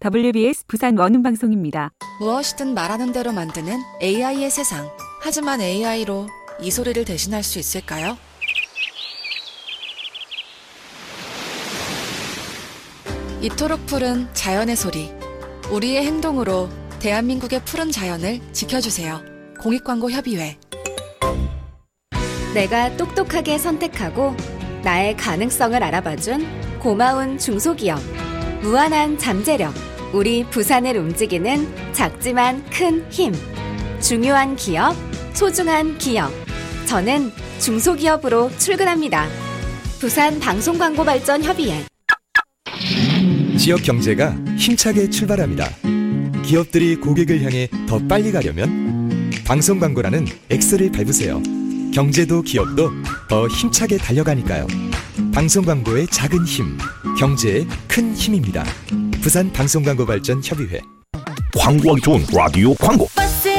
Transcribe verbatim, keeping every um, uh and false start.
더블유비에스 부산 원음방송입니다. 무엇이든 말하는 대로 만드는 에이아이의 세상. 하지만 에이아이로 이 소리를 대신할 수 있을까요? 이토록 푸른 자연의 소리. 우리의 행동으로 대한민국의 푸른 자연을 지켜주세요. 공익광고협의회. 내가 똑똑하게 선택하고 나의 가능성을 알아봐준 고마운 중소기업. 무한한 잠재력. 우리 부산을 움직이는 작지만 큰 힘. 중요한 기업, 소중한 기업. 저는 중소기업으로 출근합니다. 부산 방송광고발전협의회. 지역 경제가 힘차게 출발합니다. 기업들이 고객을 향해 더 빨리 가려면 방송광고라는 X를 밟으세요. 경제도 기업도 더 힘차게 달려가니까요. 방송광고의 작은 힘, 경제의 큰 힘입니다. 부산 방송광고발전협의회. 광고하기 좋은 라디오 광고. 버스